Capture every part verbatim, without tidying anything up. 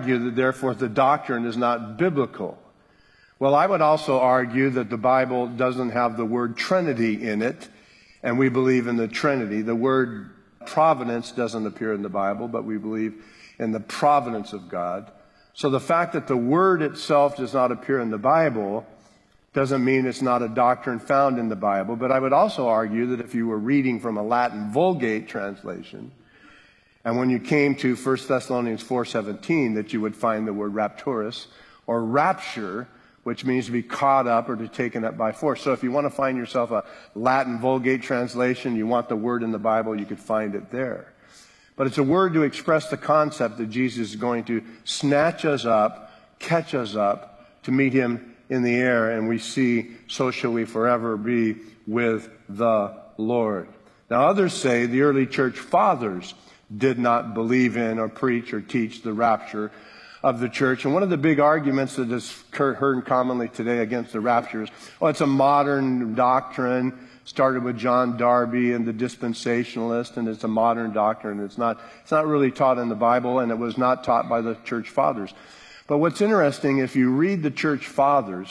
argue that therefore the doctrine is not biblical. Well, I would also argue that the Bible doesn't have the word Trinity in it, and we believe in the Trinity. The word providence doesn't appear in the Bible, but we believe in the providence of God. So the fact that the word itself does not appear in the Bible doesn't mean it's not a doctrine found in the Bible. But I would also argue that if you were reading from a Latin Vulgate translation, and when you came to First Thessalonians four seventeen, that you would find the word rapturus, or rapture, which means to be caught up or to be taken up by force. So if you want to find yourself a Latin Vulgate translation, you want the word in the Bible, you could find it there. But it's a word to express the concept that Jesus is going to snatch us up, catch us up, to meet him in the air, and we see, so shall we forever be with the Lord. Now others say the early church fathers did not believe in or preach or teach the rapture of the church. And one of the big arguments that is heard commonly today against the rapture is, oh, it's a modern doctrine, started with John Darby and the dispensationalist, and it's a modern doctrine. It's not, it's not really taught in the Bible, and it was not taught by the church fathers. But what's interesting, if you read the church fathers,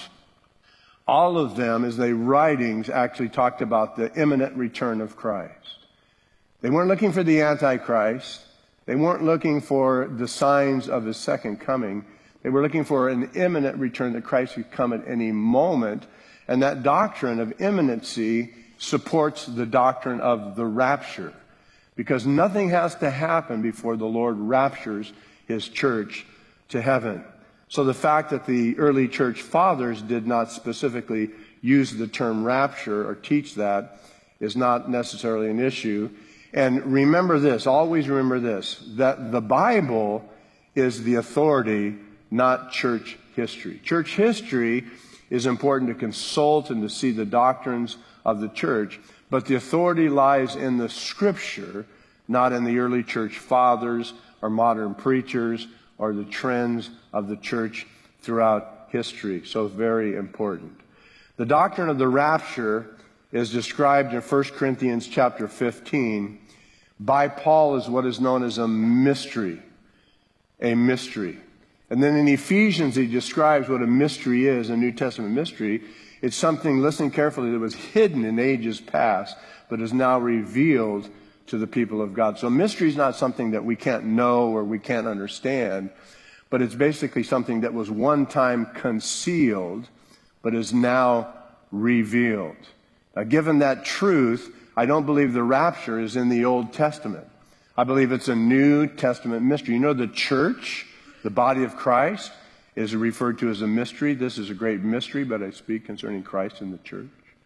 all of them, as they writings, actually talked about the imminent return of Christ. They weren't looking for the Antichrist. They weren't looking for the signs of his second coming. They were looking for an imminent return, that Christ would come at any moment. And that doctrine of imminency supports the doctrine of the rapture, because nothing has to happen before the Lord raptures his church to heaven. So the fact that the early church fathers did not specifically use the term rapture or teach that is not necessarily an issue. And remember this, always remember this, that the Bible is the authority, not church history. Church history is important to consult and to see the doctrines of the church, but the authority lies in the Scripture, not in the early church fathers or modern preachers or the trends of the church throughout history. So very important. The doctrine of the rapture is described in First Corinthians chapter fifteen by Paul as what is known as a mystery. A mystery. And then in Ephesians he describes what a mystery is, a New Testament mystery. It's something, listen carefully, that was hidden in ages past, but is now revealed to the people of God. So mystery is not something that we can't know or we can't understand, but it's basically something that was one time concealed, but is now revealed. Now, given that truth, I don't believe the rapture is in the Old Testament. I believe it's a New Testament mystery. You know, the church, the body of Christ, is referred to as a mystery. This is a great mystery, but I speak concerning Christ and the church.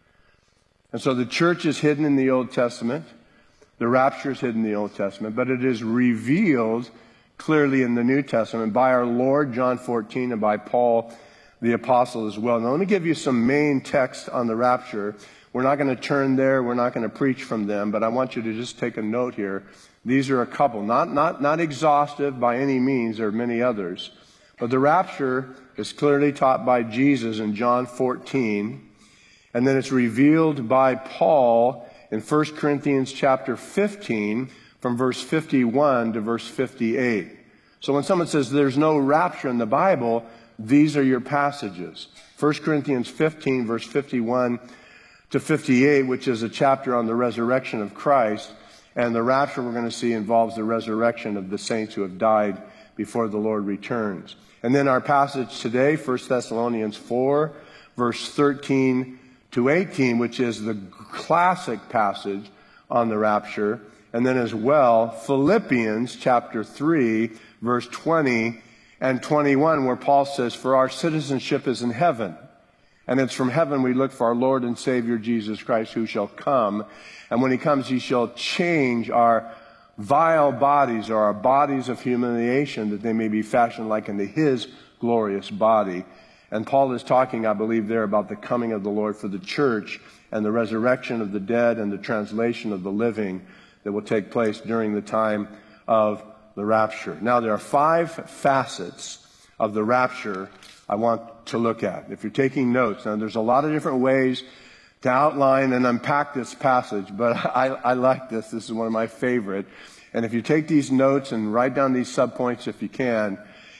And so the church is hidden in the Old Testament. The rapture is hidden in the Old Testament, but it is revealed clearly in the New Testament by our Lord, John fourteen, and by Paul the Apostle as well. Now, let me give you some main text on the rapture. We're not going to turn there. We're not going to preach from them, but I want you to just take a note here. These are a couple, not, not, not exhaustive by any means. There are many others. But the rapture is clearly taught by Jesus in John fourteen, and then it's revealed by Paul in First Corinthians chapter fifteen, from verse fifty-one to verse fifty-eight. So when someone says there's no rapture in the Bible, these are your passages. First Corinthians fifteen, verse fifty-one to fifty-eight, which is a chapter on the resurrection of Christ. And the rapture we're going to see involves the resurrection of the saints who have died before the Lord returns. And then our passage today, First Thessalonians four, verse thirteen to eighteen, which is the classic passage on the rapture. And then as well, Philippians chapter three, verse twenty and twenty-one, where Paul says, for our citizenship is in heaven. And it's from heaven we look for our Lord and Savior Jesus Christ, who shall come. And when he comes, he shall change our vile bodies, or our bodies of humiliation, that they may be fashioned like unto his glorious body. And Paul is talking, I believe, there about the coming of the Lord for the church and the resurrection of the dead and the translation of the living that will take place during the time of the rapture. Now, there are five facets of the rapture I want to look at. If you're taking notes, now there's a lot of different ways to outline and unpack this passage, but I, I like this. This is one of my favorite. And if you take these notes and write down these subpoints if you can,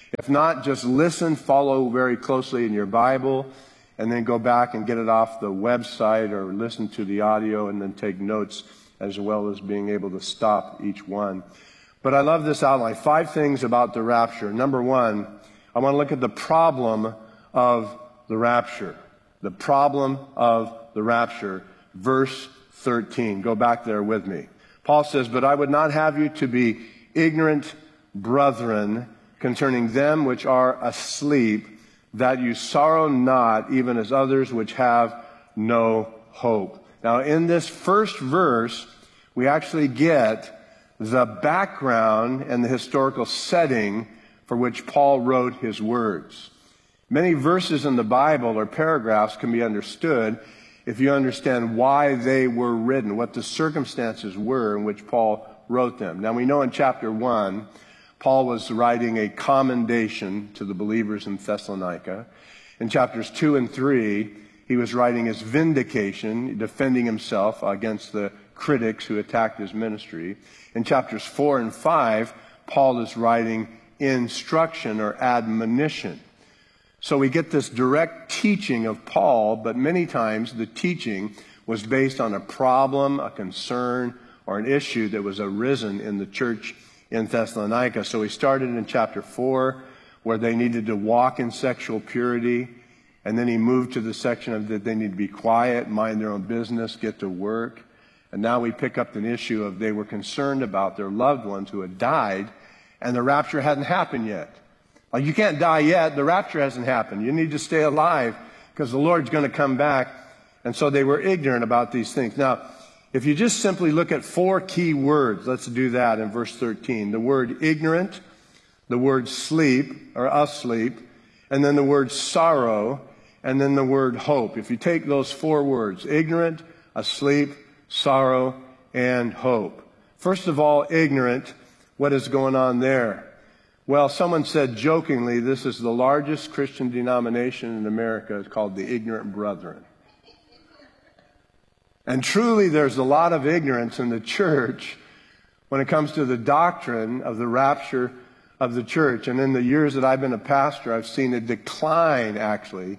If not, just listen, follow very closely in your Bible, and then go back and get it off the website or listen to the audio and then take notes as well as being able to stop each one. But I love this outline. Five things about the rapture. Number one, I want to look at the problem of the rapture. The problem of the rapture. Verse thirteen. Go back there with me. Paul says, "But I would not have you to be ignorant, brethren, concerning them which are asleep, that you sorrow not, even as others which have no hope." Now, in this first verse, we actually get the background and the historical setting for which Paul wrote his words. Many verses in the Bible or paragraphs can be understood if you understand why they were written, what the circumstances were in which Paul wrote them. Now, we know in chapter one, Paul was writing a commendation to the believers in Thessalonica. In chapters two and three, he was writing his vindication, defending himself against the critics who attacked his ministry. In chapters four and five, Paul is writing instruction or admonition. So we get this direct teaching of Paul, but many times the teaching was based on a problem, a concern, or an issue that was arisen in the church in Thessalonica. So we started in chapter four, where they needed to walk in sexual purity. And then he moved to the section of that they need to be quiet, mind their own business, get to work. And now we pick up an issue of they were concerned about their loved ones who had died, and the rapture hadn't happened yet. Like, you can't die yet. The rapture hasn't happened. You need to stay alive because the Lord's going to come back. And so they were ignorant about these things. Now, if you just simply look at four key words, let's do that in verse thirteen. The word ignorant, the word sleep or asleep, and then the word sorrow, and then the word hope. If you take those four words, ignorant, asleep, sorrow, and hope. First of all, ignorant, what is going on there? Well, someone said jokingly, this is the largest Christian denomination in America. It's called the Ignorant Brethren. And truly, there's a lot of ignorance in the church when it comes to the doctrine of the rapture of the church. And in the years that I've been a pastor, I've seen a decline, actually,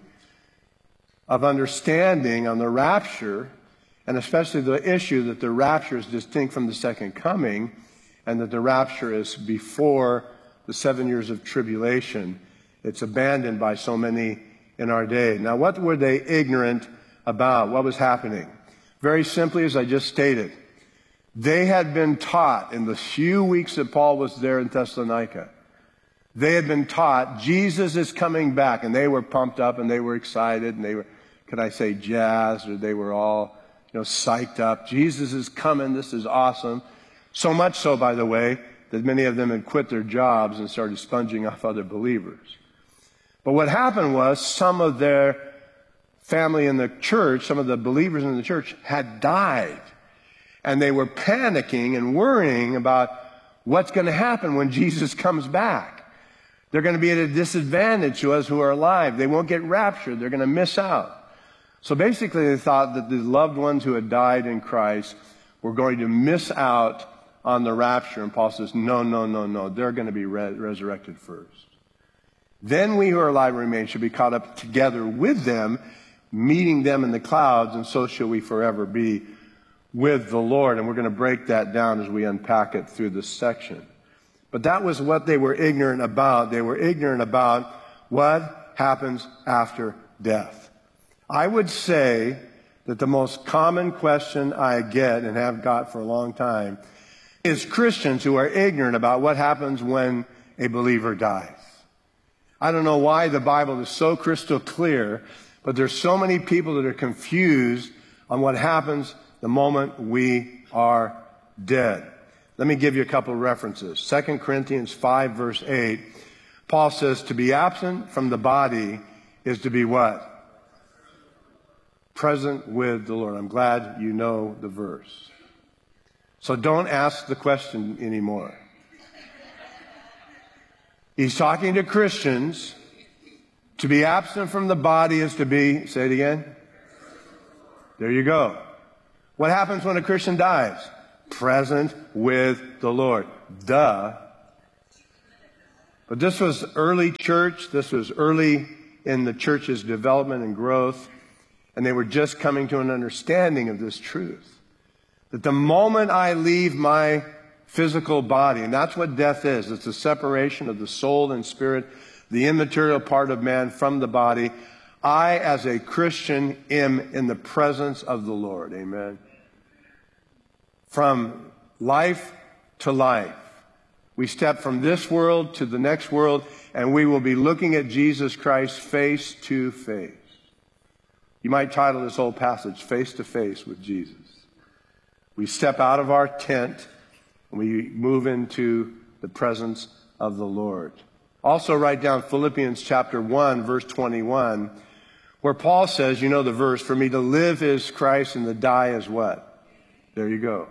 of understanding on the rapture, and especially the issue that the rapture is distinct from the second coming, and that the rapture is before the seven years of tribulation. It's abandoned by so many in our day. Now, what were they ignorant about? What was happening? Very simply, as I just stated, they had been taught in the few weeks that Paul was there in Thessalonica, they had been taught Jesus is coming back, and they were pumped up and they were excited and they were, could I say, jazzed, or they were all, you know, psyched up. Jesus is coming. This is awesome. So much so, by the way, that many of them had quit their jobs and started sponging off other believers. But what happened was some of their family in the church, some of the believers in the church had died. And they were panicking and worrying about what's going to happen when Jesus comes back. They're going to be at a disadvantage to us who are alive. They won't get raptured. They're going to miss out. So basically they thought that the loved ones who had died in Christ were going to miss out on the rapture. And Paul says, no, no, no, no. They're going to be re- resurrected first. Then we who are alive and remain should be caught up together with them, meeting them in the clouds, and so shall we forever be with the Lord. And we're going to break that down as we unpack it through this section. But that was what they were ignorant about. They were ignorant about what happens after death. I would say that the most common question I get and have got for a long time is Christians who are ignorant about what happens when a believer dies. I don't know why the Bible is so crystal clear, but there's so many people that are confused on what happens the moment we are dead. Let me give you a couple of references. Second Corinthians five, verse eight, Paul says, to be absent from the body is to be what? Present with the Lord. I'm glad you know the verse. So don't ask the question anymore. He's talking to Christians. To be absent from the body is to be, say it again. There you go. What happens when a Christian dies? Present with the Lord. Duh. But this was early church. This was early in the church's development and growth. And they were just coming to an understanding of this truth. That the moment I leave my physical body, and that's what death is. It's a separation of the soul and spirit, the immaterial part of man from the body. I, as a Christian, am in the presence of the Lord. Amen. From life to life. We step from this world to the next world, and we will be looking at Jesus Christ face to face. You might title this whole passage, Face to Face with Jesus. We step out of our tent, and we move into the presence of the Lord. Also write down Philippians chapter one, verse twenty-one, where Paul says, you know the verse, for me to live is Christ and to die is what? There you go.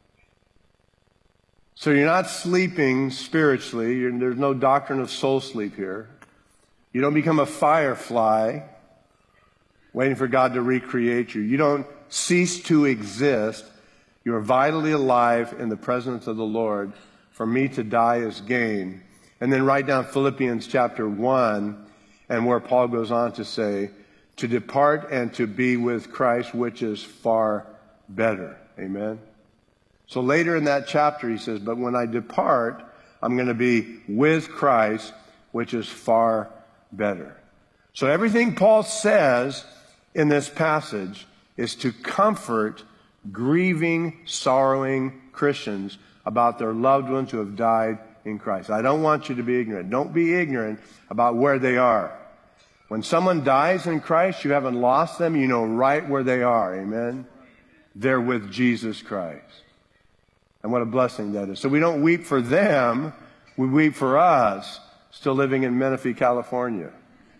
So you're not sleeping spiritually. You're, there's no doctrine of soul sleep here. You don't become a firefly waiting for God to recreate you. You don't cease to exist. You are vitally alive in the presence of the Lord. For me to die is gain. And then write down Philippians chapter one, and where Paul goes on to say, to depart and to be with Christ, which is far better. Amen. So later in that chapter, he says, but when I depart, I'm going to be with Christ, which is far better. So everything Paul says in this passage is to comfort grieving, sorrowing Christians about their loved ones who have died in Christ. I don't want you to be ignorant. Don't be ignorant about where they are. When someone dies in Christ, you haven't lost them. You know right where they are. Amen. They're with Jesus Christ. And what a blessing that is. So we don't weep for them. We weep for us, still living in Menifee, California.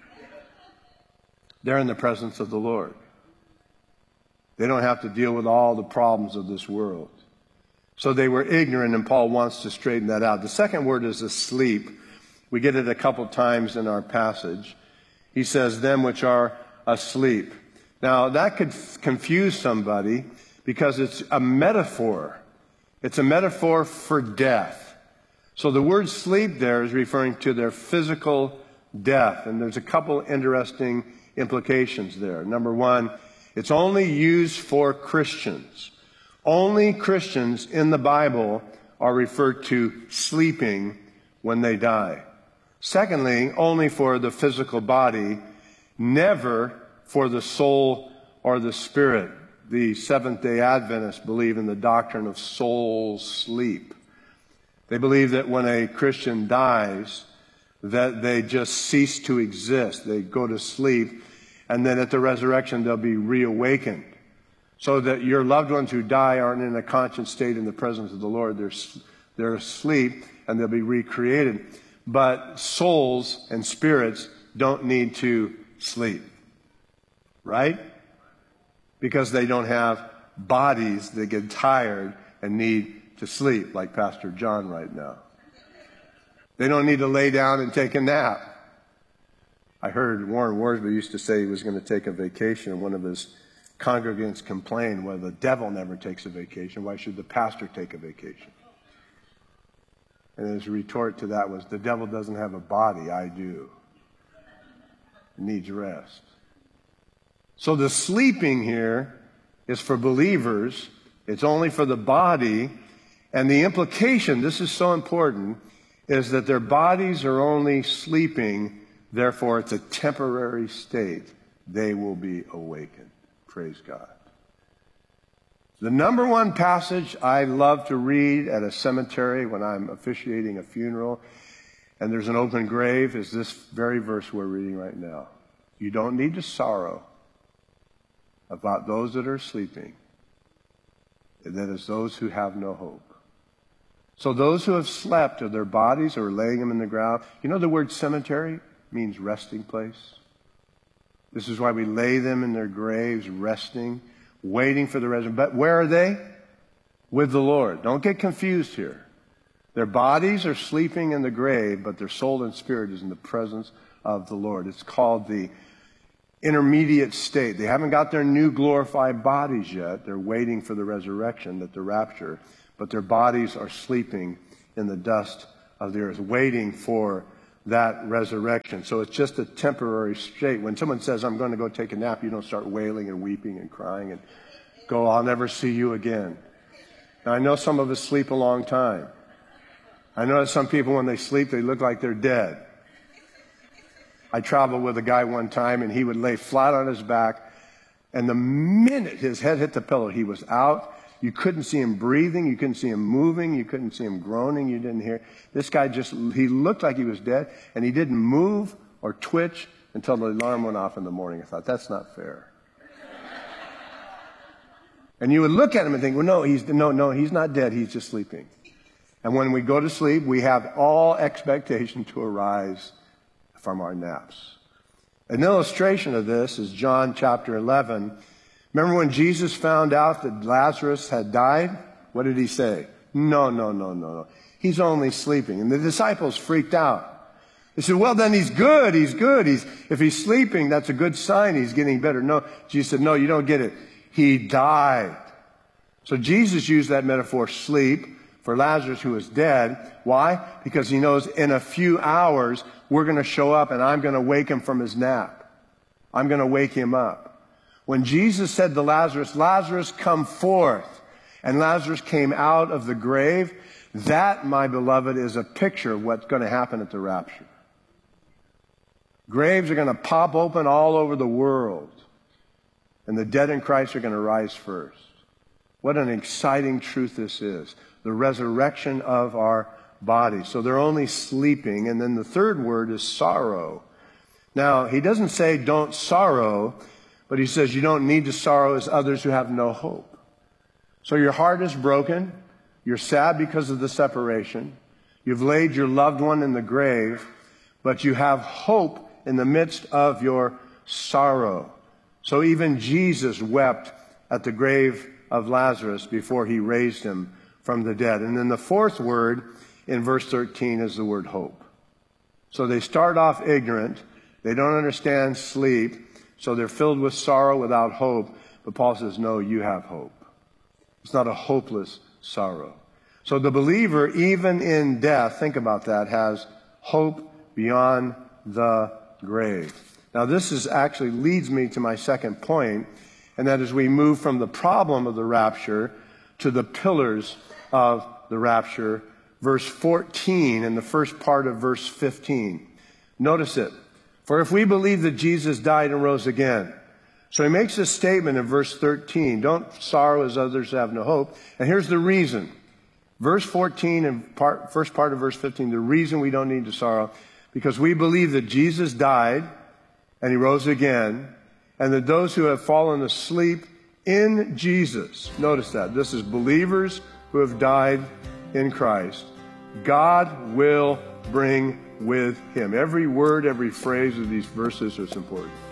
They're in the presence of the Lord. They don't have to deal with all the problems of this world. So they were ignorant, and Paul wants to straighten that out. The second word is asleep. We get it a couple times in our passage. He says, them which are asleep. Now, that could confuse somebody because it's a metaphor. It's a metaphor for death. So the word sleep there is referring to their physical death. And there's a couple interesting implications there. Number one, it's only used for Christians. Only Christians in the Bible are referred to sleeping when they die. Secondly, only for the physical body, never for the soul or the spirit. The Seventh-day Adventists believe in the doctrine of soul sleep. They believe that when a Christian dies, that they just cease to exist. They go to sleep, and then at the resurrection, they'll be reawakened. So that your loved ones who die aren't in a conscious state in the presence of the Lord. They're, they're asleep, and they'll be recreated. But souls and spirits don't need to sleep. Right? Because they don't have bodies that get tired and need to sleep, like Pastor John right now. They don't need to lay down and take a nap. I heard Warren Worsby used to say he was going to take a vacation, and one of his congregants complained, well, the devil never takes a vacation. Why should the pastor take a vacation? And his retort to that was, the devil doesn't have a body, I do. It needs rest. So the sleeping here is for believers. It's only for the body. And the implication, this is so important, is that their bodies are only sleeping. Therefore, it's a temporary state. They will be awakened. Praise God. The number one passage I love to read at a cemetery when I'm officiating a funeral and there's an open grave is this very verse we're reading right now. You don't need to sorrow about those that are sleeping. That is those who have no hope. So those who have slept, or their bodies, or laying them in the ground. You know the word cemetery means resting place. This is why we lay them in their graves, resting, waiting for the resurrection. But where are they? With the Lord. Don't get confused here. Their bodies are sleeping in the grave, but their soul and spirit is in the presence of the Lord. It's called the intermediate state. They haven't got their new glorified bodies yet. They're waiting for the resurrection, at the rapture. But their bodies are sleeping in the dust of the earth, waiting for that resurrection. So it's just a temporary state. When someone says, I'm going to go take a nap, you don't start wailing and weeping and crying and go, I'll never see you again. Now, I know some of us sleep a long time. I know that some people, when they sleep, they look like they're dead. I traveled with a guy one time, and he would lay flat on his back, and the minute his head hit the pillow, he was out. You couldn't see him breathing. You couldn't see him moving. You couldn't see him groaning. You didn't hear. This guy just, he looked like he was dead, and he didn't move or twitch until the alarm went off in the morning. I thought, that's not fair. And you would look at him and think, well, no, he's, no, no, he's not dead. He's just sleeping. And when we go to sleep, we have all expectation to arise from our naps. An illustration of this is John chapter eleven. Remember when Jesus found out that Lazarus had died? What did he say? No, no, no, no, no. He's only sleeping. And the disciples freaked out. They said, well, then he's good. He's good. He's, if he's sleeping, that's a good sign. He's getting better. No, Jesus said, no, you don't get it. He died. So Jesus used that metaphor, sleep, for Lazarus who is dead. Why? Because he knows in a few hours we're going to show up and I'm going to wake him from his nap. I'm going to wake him up. When Jesus said to Lazarus, Lazarus, come forth, and Lazarus came out of the grave, that, my beloved, is a picture of what's going to happen at the rapture. Graves are going to pop open all over the world, and the dead in Christ are going to rise first. What an exciting truth this is. The resurrection of our bodies. So they're only sleeping. And then the third word is sorrow. Now, he doesn't say don't sorrow, but he says you don't need to sorrow as others who have no hope. So your heart is broken. You're sad because of the separation. You've laid your loved one in the grave, but you have hope in the midst of your sorrow. So even Jesus wept at the grave of Lazarus before he raised him from the dead. And then the fourth word in verse thirteen is the word hope. So they start off ignorant. They don't understand sleep. So they're filled with sorrow without hope. But Paul says, no, you have hope. It's not a hopeless sorrow. So the believer, even in death, think about that, has hope beyond the grave. Now this is actually leads me to my second point, and that is we move from the problem of the rapture to the pillars of the rapture. Verse fourteen and the first part of verse fifteen. Notice it. For if we believe that Jesus died and rose again. So he makes a statement in verse thirteen. Don't sorrow as others have no hope. And here's the reason. Verse fourteen and part, first part of verse fifteen. The reason we don't need to sorrow. Because we believe that Jesus died and he rose again. And that those who have fallen asleep in Jesus. Notice that. This is believers who have died in Christ. God will bring with him. Every word, every phrase of these verses is important.